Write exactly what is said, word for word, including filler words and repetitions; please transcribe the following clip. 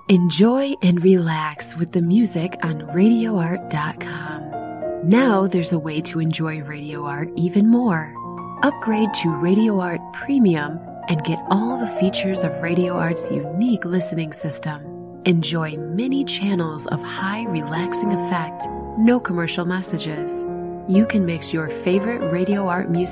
Enjoy and relax with the music on radio art dot com. Now there's a way to enjoy Radio Art even more. Upgrade to Radio Art Premium and get all the features of Radio Art's unique listening system. Enjoy many channels of high relaxing effect, no commercial messages. You can mix your favorite Radio Art music